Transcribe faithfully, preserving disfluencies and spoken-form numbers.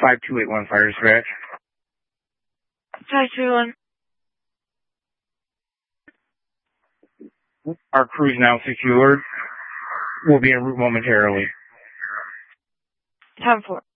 five two eight one fire dispatch. five two eight one. Our crew is now secured. We'll be en route momentarily. Time for